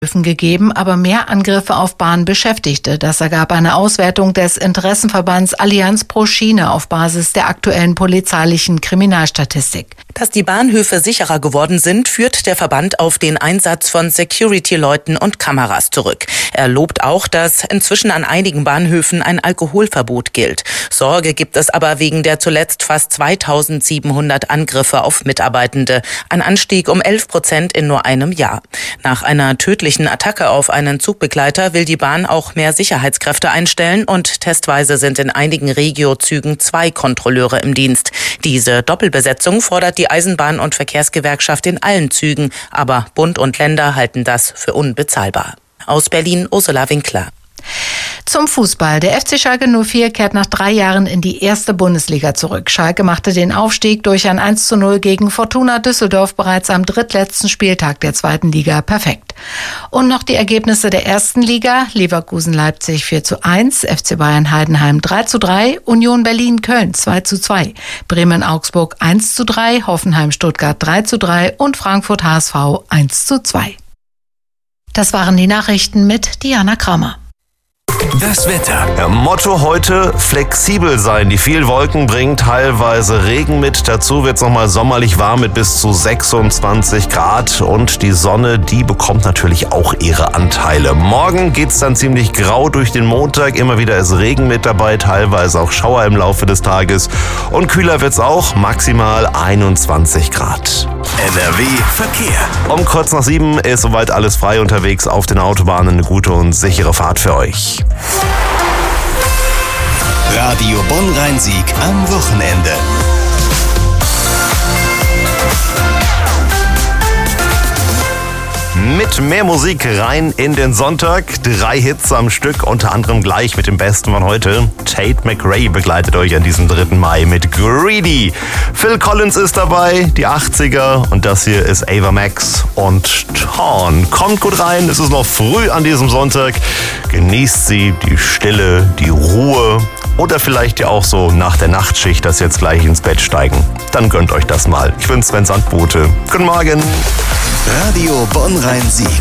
gegeben, aber mehr Angriffe auf Bahnbeschäftigte. Das ergab eine Auswertung des Interessenverbands Allianz pro Schiene auf Basis der aktuellen polizeilichen Kriminalstatistik. Dass die Bahnhöfe sicherer geworden sind, führt der Verband auf den Einsatz von Security-Leuten und Kameras zurück. Er lobt auch, dass inzwischen an einigen Bahnhöfen ein Alkoholverbot gilt. Sorge gibt es aber wegen der zuletzt fast 2700 Angriffe auf Mitarbeitende. Ein Anstieg um 11% in nur einem Jahr. Nach einer tödlichen Attacke auf einen Zugbegleiter will die Bahn auch mehr Sicherheitskräfte einstellen und testweise sind in einigen Regio-Zügen 2 Kontrolleure im Dienst. Diese Doppelbesetzung fordert die Eisenbahn- und Verkehrsgewerkschaft in allen Zügen, aber Bund und Länder halten das für unbezahlbar. Aus Berlin, Ursula Winkler. Zum Fußball. Der FC Schalke 04 kehrt nach 3 Jahren in die erste Bundesliga zurück. Schalke machte den Aufstieg durch ein 1:0 gegen Fortuna Düsseldorf bereits am drittletzten Spieltag der 2. Liga perfekt. Und noch die Ergebnisse der 1. Liga. Leverkusen-Leipzig 4:1, FC Bayern-Heidenheim 3:3, Union Berlin-Köln 2:2, Bremen-Augsburg 1:3, Hoffenheim-Stuttgart 3:3 und Frankfurt-HSV 1:2. Das waren die Nachrichten mit Diana Kramer. Das Wetter. Motto heute: flexibel sein. Die vielen Wolken bringen teilweise Regen mit. Dazu wird es nochmal sommerlich warm mit bis zu 26 Grad. Und die Sonne, die bekommt natürlich auch ihre Anteile. Morgen geht's dann ziemlich grau durch den Montag. Immer wieder ist Regen mit dabei, teilweise auch Schauer im Laufe des Tages. Und kühler wird's auch, maximal 21 Grad. NRW Verkehr. Um kurz nach 7 ist soweit alles frei unterwegs auf den Autobahnen. Eine gute und sichere Fahrt für euch. Radio Bonn-Rhein-Sieg am Wochenende. Mit mehr Musik rein in den Sonntag. 3 Hits am Stück, unter anderem gleich mit dem Besten von heute. Tate McRae begleitet euch an diesem 3. Mai mit Greedy. Phil Collins ist dabei, die 80er. Und das hier ist Ava Max und Torn. Kommt gut rein, es ist noch früh an diesem Sonntag. Genießt sie, die Stille, die Ruhe. Oder vielleicht ja auch so nach der Nachtschicht, dass jetzt gleich ins Bett steigen. Dann gönnt euch das mal. Ich bin Sven Sandbote. Guten Morgen. Radio Bonn-Rhein-Sieg.